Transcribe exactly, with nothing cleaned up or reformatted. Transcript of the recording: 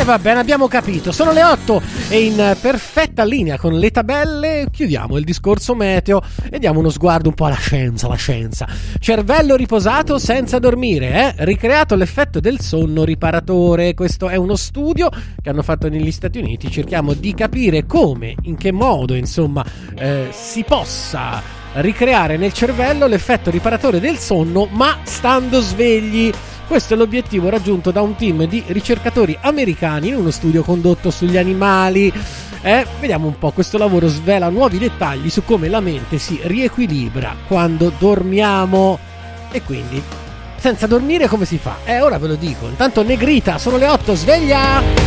E va bene, abbiamo capito. Sono le otto e in perfetta linea con le tabelle chiudiamo il discorso meteo e diamo uno sguardo un po' alla scienza, la scienza. Cervello riposato senza dormire, eh? Ricreato l'effetto del sonno riparatore. Questo è uno studio che hanno fatto negli Stati Uniti. Cerchiamo di capire come, in che modo, insomma, eh, si possa ricreare nel cervello l'effetto riparatore del sonno, ma stando svegli. Questo è l'obiettivo raggiunto da un team di ricercatori americani in uno studio condotto sugli animali. Eh, vediamo un po', questo lavoro svela nuovi dettagli su come la mente si riequilibra quando dormiamo. E quindi, senza dormire come si fa? Eh, ora ve lo dico. Intanto Negrita, sono le otto, sveglia!